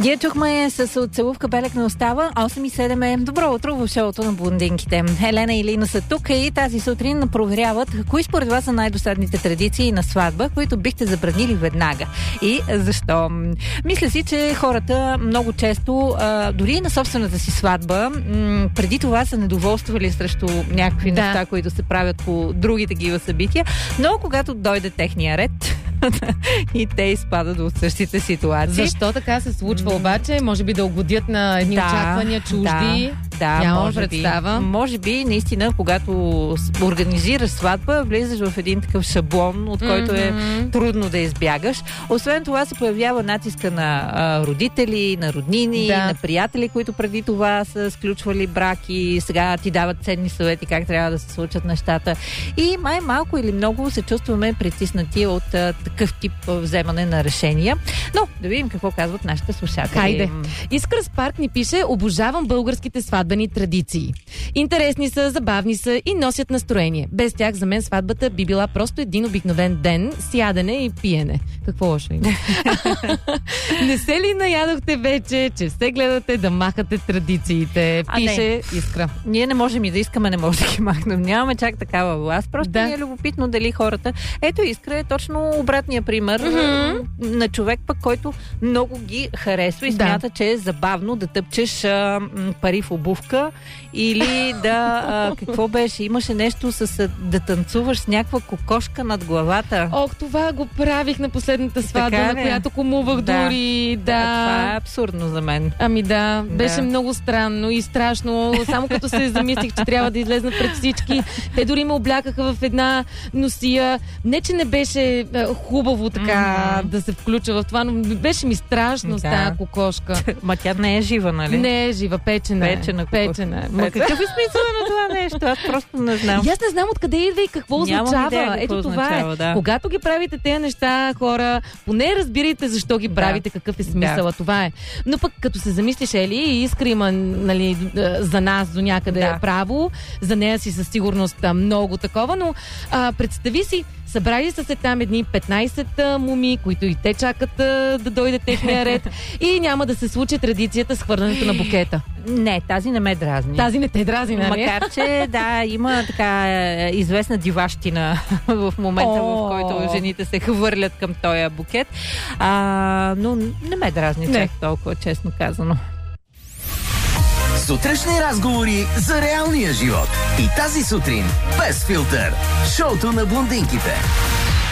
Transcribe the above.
Ние чухме с целувка белек на остава. 8:07 е. Добро утро в шоуто на блондинките. Елена и Лина са тук и тази сутрин проверяват кои според вас са най-досадните традиции на сватба, които бихте забранили веднага. И защо? Мисля си, че хората много често, дори на собствената си сватба, преди това са недоволствали срещу някакви неща, които се правят по други такива събития, но когато дойде техния ред и те изпадат от същите ситуации. Защо така се случва обаче? Може би да угодят на едни очаквания чужди? Нямам представа. Може би, наистина, когато организираш сватба, влизаш в един такъв шаблон, от който е трудно да избягаш. Освен това се появява натиска на родители, на роднини, на приятели, които преди това са сключвали браки, сега ти дават ценни съвети как трябва да се случат нещата. И май малко или много се чувстваме притиснати от такъв тип вземане на решения. Но да видим какво казват нашите слушатели. Хайде. Искра Спарк ни пише: обожавам българските сватбени традиции. Интересни са, забавни са и носят настроение. Без тях за мен сватбата би била просто един обикновен ден с ядене и пиене. Какво лошо има? Не се ли наядохте вече, че все гледате да махате традициите? Пише Искра. Ние не можем и да искаме, не може да ги махнем. Нямаме чак такава власт. Просто ми е любопитно дали хората... Ето, Искра е точно обратния пример на човек пък, който много ги харесва и смята, че е забавно да тъпчеш пари в обувка или какво беше? Имаше нещо да танцуваш с някаква кокошка над главата. Това го правих на последната сватба, на която кумувах дори. Това е абсурдно за мен. Беше много странно и страшно. Само като се замислих, че трябва да излезна пред всички. Те дори ме облякаха в една носия. Не, че не беше хубаво така да се включа в това, но беше ми страшно с тази кокошка. Ма тя не е жива, нали? Не е жива, печена е. Ма какъв е смисъл на това нещо? Аз просто не знам. Аз не знам откъде идва и какво означава. Ето това е. Когато ги правите тези неща, хора, поне разбирайте защо ги правите, какъв е смисъла. Това е. Но пък като се замислиш, Ели, и Искра има, нали, за нас до някъде право, за нея си със сигурност много такова, но представи си, събрали са се там едни 15 муми, които и те чакат да дойде техния ред и няма да се случи традицията с хвърлянето на букета. Не, тази не ме дразни. Тази не те дразни, нали? Макар, че има така известна диващина в момента, в който жените се хвърлят към този букет. Но не ме дразни чак толкова, честно казано. Сутрешни разговори за реалния живот. И тази сутрин без филтър. Шоуто на блондинките.